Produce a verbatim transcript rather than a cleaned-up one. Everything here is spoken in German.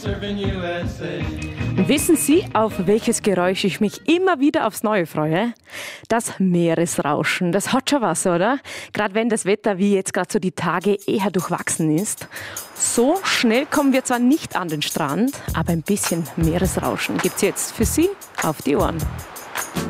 Wissen Sie, auf welches Geräusch ich mich immer wieder aufs Neue freue? Das Meeresrauschen. Das hat schon was, oder? Gerade wenn das Wetter wie jetzt gerade so die Tage eher durchwachsen ist. So schnell kommen wir zwar nicht an den Strand, aber ein bisschen Meeresrauschen gibt's jetzt für Sie auf die Ohren.